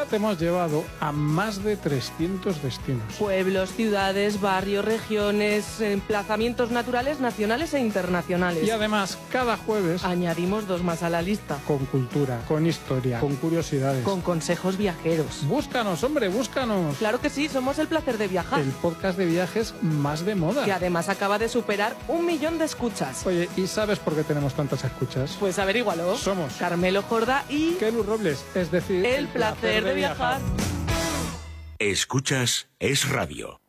Ya te hemos llevado a más de 300 destinos. Pueblos, ciudades, barrios, regiones, emplazamientos naturales, nacionales e internacionales. Y además, cada jueves añadimos 2 más a la lista. Con cultura, con historia, con curiosidades. Con consejos viajeros. Búscanos, hombre, búscanos. Claro que sí, somos El Placer de Viajar. El podcast de viajes más de moda. Que además acaba de superar 1 millón de escuchas. Oye, ¿y sabes por qué tenemos tantas escuchas? Pues averígualo. Somos Carmelo Jordá y Kelu Robles, es decir, El Placer de Viajar. Escuchas Es Radio.